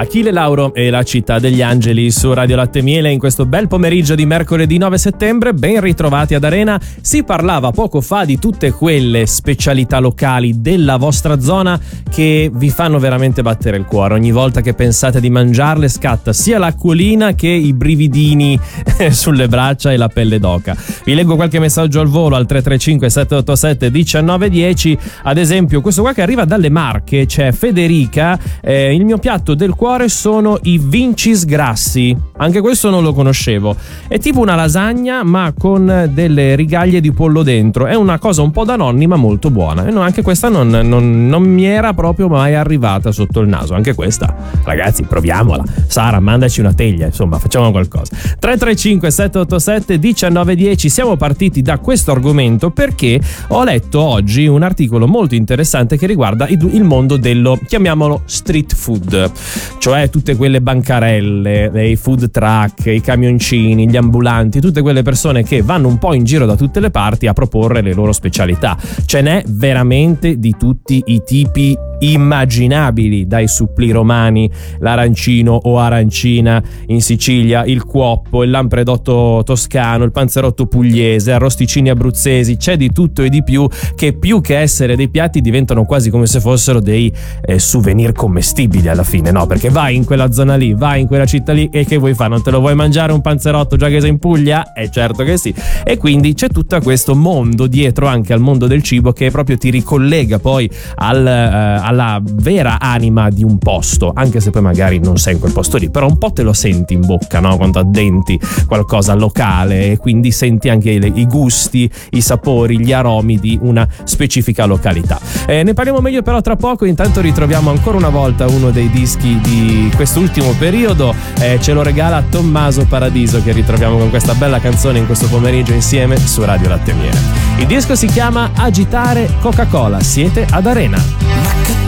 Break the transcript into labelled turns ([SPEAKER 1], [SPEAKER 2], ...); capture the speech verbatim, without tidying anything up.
[SPEAKER 1] Achille Lauro e la città degli angeli su Radio Latte Miele in questo bel pomeriggio di mercoledì nove settembre. Ben ritrovati ad Arena. Si parlava poco fa di tutte quelle specialità locali della vostra zona che vi fanno veramente battere il cuore. Ogni volta che pensate di mangiarle scatta sia l'acquolina che i brividini sulle braccia e la pelle d'oca. Vi leggo qualche messaggio al volo al tre tre cinque sette otto sette uno nove uno zero. Ad esempio questo qua che arriva dalle Marche, c'è Federica. Eh, il mio piatto del cuore sono i vincis grassi, anche questo non lo conoscevo. È tipo una lasagna ma con delle rigaglie di pollo dentro, è una cosa un po' da nonni ma molto buona, e no, anche questa non, non, non mi era proprio mai arrivata sotto il naso. Anche questa, ragazzi, proviamola. Sara, mandaci una teglia, insomma, facciamo qualcosa. Tre tre cinque sette otto sette uno nove uno zero. Siamo partiti da questo argomento perché ho letto oggi un articolo molto interessante che riguarda il mondo dello, chiamiamolo, street food, cioè tutte quelle bancarelle, i food truck, i camioncini, gli ambulanti, tutte quelle persone che vanno un po' in giro da tutte le parti a proporre le loro specialità. Ce n'è veramente di tutti i tipi immaginabili, dai supplì romani, l'arancino o arancina in Sicilia, il cuoppo, il lampredotto toscano, il panzerotto pugliese, arrosticini abruzzesi. C'è di tutto e di più, che più che essere dei piatti diventano quasi come se fossero dei eh, souvenir commestibili alla fine, no? Perché vai in quella zona lì, vai in quella città lì e che vuoi fare? Non te lo vuoi mangiare un panzerotto già che sei in Puglia? Eh certo che sì. E quindi c'è tutto questo mondo dietro anche al mondo del cibo che proprio ti ricollega poi al, eh, alla vera anima di un posto, anche se poi magari non sei in quel posto lì, però un po' te lo senti in bocca, no? Quando addenti qualcosa locale, e quindi senti anche le, i gusti, i sapori, gli aromi di una specifica località. Eh, ne parliamo meglio però tra poco. Intanto ritroviamo ancora una volta uno dei dischi di quest'ultimo periodo, eh, ce lo regala Tommaso Paradiso, che ritroviamo con questa bella canzone in questo pomeriggio insieme su Radio Latte Miele. Il disco si chiama Agitare Coca-Cola. Siete ad Arena.